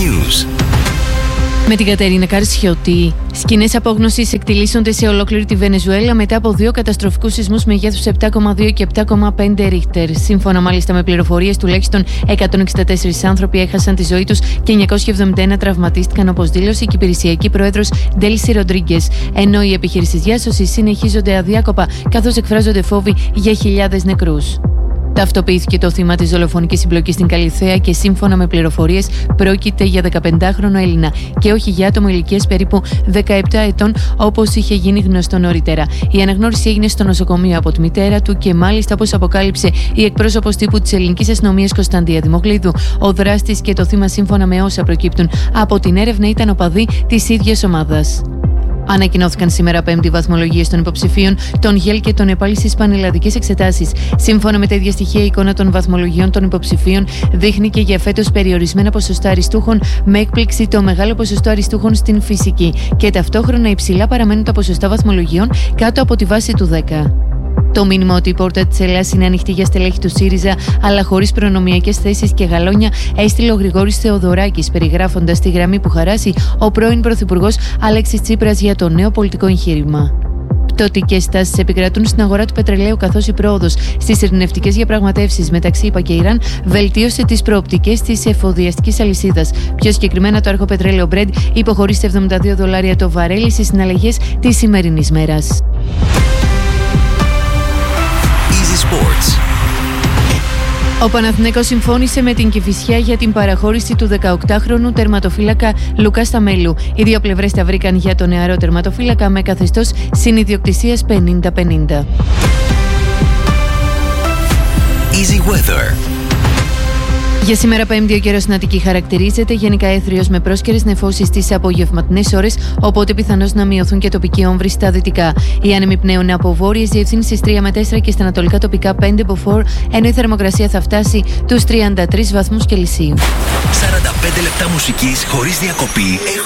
News. Με την Κατερίνα Καρσιώτη. Σκηνές απόγνωσης εκτιλήσονται σε ολόκληρη τη Βενεζουέλα μετά από 2 καταστροφικούς σεισμούς μεγέθους 7,2 και 7,5 Ρίχτερ. Σύμφωνα μάλιστα με πληροφορίες, τουλάχιστον 164 άνθρωποι έχασαν τη ζωή τους και 971 τραυματίστηκαν, όπως δήλωσε η υπηρεσιακή πρόεδρος Ντέλσι Ροντρίγκες. Ενώ οι επιχειρήσεις διάσωσης συνεχίζονται αδιάκοπα, καθώς εκφράζονται φόβοι για χιλιάδες νεκρούς. Ταυτοποιήθηκε το θύμα της δολοφονικής συμπλοκής στην Καλιθέα και σύμφωνα με πληροφορίες πρόκειται για 15χρονο Έλληνα και όχι για άτομο ηλικίας περίπου 17 ετών όπως είχε γίνει γνωστό νωρίτερα. Η αναγνώριση έγινε στο νοσοκομείο από τη μητέρα του και μάλιστα, όπως αποκάλυψε η εκπρόσωπος τύπου της ελληνικής αστυνομίας Κωνσταντία Δημοκλίδου, ο δράστης και το θύμα, σύμφωνα με όσα προκύπτουν από την έρευνα, ήταν οπαδοί της ίδιας ομάδας. Ανακοινώθηκαν σήμερα Πέμπτη βαθμολογίες των υποψηφίων, των ΓΕΛ και των ΕΠΑΛ στις πανελλαδικές εξετάσεις. Σύμφωνα με τα ίδια στοιχεία, η εικόνα των βαθμολογιών των υποψηφίων δείχνει και για φέτος περιορισμένα ποσοστά αριστούχων, με έκπληξη το μεγάλο ποσοστό αριστούχων στην φυσική, και ταυτόχρονα υψηλά παραμένουν τα ποσοστά βαθμολογιών κάτω από τη βάση του 10. Το μήνυμα ότι η πόρτα της Ελλάδας είναι ανοιχτή για στελέχη του ΣΥΡΙΖΑ, αλλά χωρίς προνομιακές θέσεις και γαλόνια, έστειλε ο Γρηγόρης Θεοδωράκης, περιγράφοντας τη γραμμή που χαράσει ο πρώην Πρωθυπουργός Αλέξης Τσίπρας για το νέο πολιτικό εγχείρημα. Πτωτικές τάσεις επικρατούν στην αγορά του πετρελαίου, καθώς η πρόοδος στις ειρηνευτικές διαπραγματεύσεις μεταξύ ΗΠΑ και Ιράν βελτίωσε τις προοπτικές της εφοδιαστικής αλυσίδας. Πιο συγκεκριμένα, το αρχό πετρέλαιο Brent υποχωρεί σε $72 το βαρέλι στις συναλλαγές της σημερινής μέρας. Sports. Ο Παναθηναίκος συμφώνησε με την Κηφισιά για την παραχώρηση του 18χρονου τερματοφύλακα Λουκά Σταμέλου. Οι δύο πλευρές τα βρήκαν για τον νεαρό τερματοφύλακα με καθεστώς συνιδιοκτησίας 50-50. Easy weather. Για σήμερα Πέμπτη ο καιρός στην Αττική χαρακτηρίζεται γενικά έθριος με πρόσκαιρες νεφώσεις στις απογευματινές ώρες, οπότε πιθανώς να μειωθούν και τοπικοί όμβροι στα δυτικά. Οι άνεμοι πνέουν από βόρειες διευθύνσεις 3 με 4 και στα ανατολικά τοπικά 5 μποφόρ, ενώ η θερμοκρασία θα φτάσει τους 33 βαθμούς Κελσίου. 45 λεπτά μουσικής χωρίς διακοπή.